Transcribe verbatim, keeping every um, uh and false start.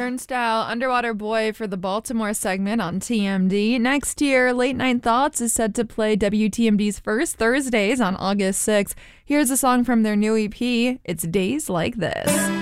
Turnstile, Underwater Boy for the Baltimore segment on T M D. Next year, Late Night Thoughts is set to play W T M D's first Thursdays on August sixth. Here's a song from their new E P, It's Days Like This.